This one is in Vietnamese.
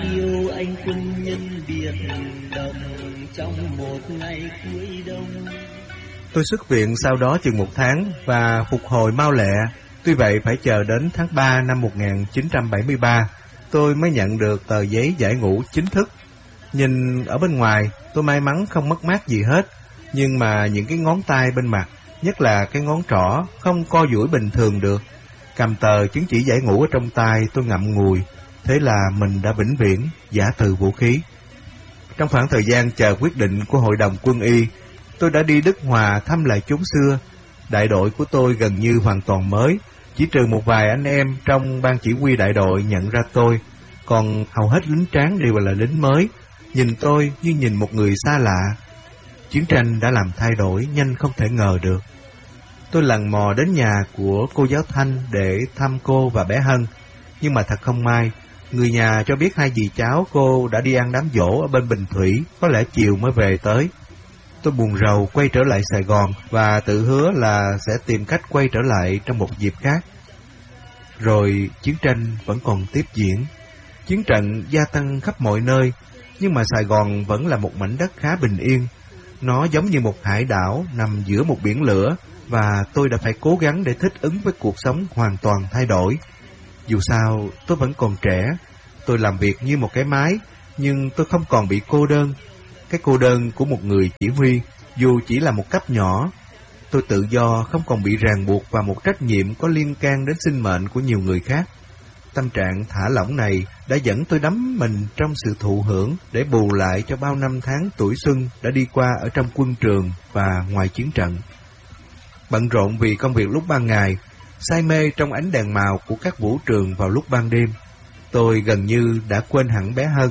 yêu anh quân nhân biệt đồng trong một ngày cuối đông. Tôi xuất viện sau đó chừng 1 tháng và phục hồi mau lẹ. Tuy vậy phải chờ đến tháng 3 năm 1973 tôi mới nhận được tờ giấy giải ngũ chính thức. Nhìn ở bên ngoài tôi may mắn không mất mát gì hết, nhưng mà những cái ngón tay bên mặt, nhất là cái ngón trỏ, không co duỗi bình thường được. Cầm tờ chứng chỉ giải ngũ ở trong tay tôi ngậm ngùi. Thế là mình đã vĩnh viễn giã từ vũ khí. Trong khoảng thời gian chờ quyết định của Hội đồng Quân y, tôi đã đi Đức Hòa thăm lại chốn xưa. Đại đội của tôi gần như hoàn toàn mới, chỉ trừ một vài anh em trong ban chỉ huy đại đội nhận ra tôi, còn hầu hết lính tráng đều là lính mới, nhìn tôi như nhìn một người xa lạ. Chiến tranh đã làm thay đổi nhanh không thể ngờ được. Tôi lần mò đến nhà của cô giáo Thanh để thăm cô và bé Hân, nhưng mà thật không may, người nhà cho biết hai dì cháu cô đã đi ăn đám giỗ ở bên Bình Thủy, có lẽ chiều mới về tới. Tôi buồn rầu quay trở lại Sài Gòn và tự hứa là sẽ tìm cách quay trở lại trong một dịp khác. Rồi chiến tranh vẫn còn tiếp diễn. Chiến trận gia tăng khắp mọi nơi, nhưng mà Sài Gòn vẫn là một mảnh đất khá bình yên. Nó giống như một hải đảo nằm giữa một biển lửa, và tôi đã phải cố gắng để thích ứng với cuộc sống hoàn toàn thay đổi. Dù sao, tôi vẫn còn trẻ, tôi làm việc như một cái máy, nhưng tôi không còn bị cô đơn. Cái cô đơn của một người chỉ huy, dù chỉ là một cấp nhỏ. Tôi tự do, không còn bị ràng buộc vào một trách nhiệm có liên can đến sinh mệnh của nhiều người khác. Tâm trạng thả lỏng này đã dẫn tôi đắm mình trong sự thụ hưởng để bù lại cho bao năm tháng tuổi xuân đã đi qua ở trong quân trường và ngoài chiến trận. Bận rộn vì công việc lúc ban ngày, say mê trong ánh đèn màu của các vũ trường vào lúc ban đêm, tôi gần như đã quên hẳn bé Hân.